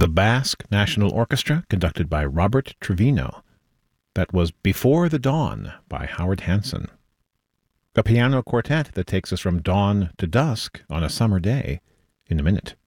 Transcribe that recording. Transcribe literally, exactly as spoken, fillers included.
The Basque National Orchestra, conducted by Robert Trevino. That was Before the Dawn by Howard Hanson. A piano quartet that takes us from dawn to dusk on a summer day in a minute.